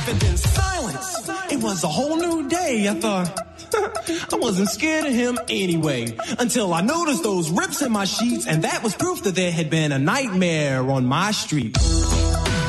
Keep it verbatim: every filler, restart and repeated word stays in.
and then silence. It was a whole new day. I thought, I wasn't scared of him anyway, until I noticed those rips in my sheets, and that was proof that there had been a nightmare on my street.